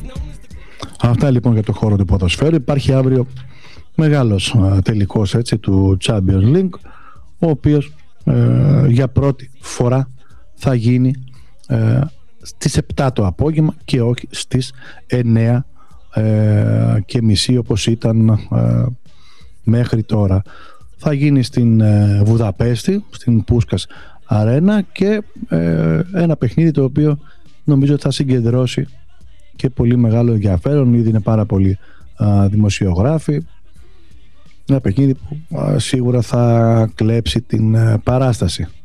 Αυτά λοιπόν για το χώρο του ποδοσφαίρου. Υπάρχει αύριο μεγάλος τελικός, έτσι, του Champions League, ο οποίος για πρώτη φορά θα γίνει στις 7 το απόγευμα και όχι στις 9 και μισή όπως ήταν μέχρι τώρα. Θα γίνει στην Βουδαπέστη, στην Πούσκας Αρένα, και ένα παιχνίδι το οποίο νομίζω θα συγκεντρώσει και πολύ μεγάλο ενδιαφέρον. Ήδη είναι πάρα πολλοί δημοσιογράφοι. Ένα παιχνίδι που σίγουρα θα κλέψει την παράσταση.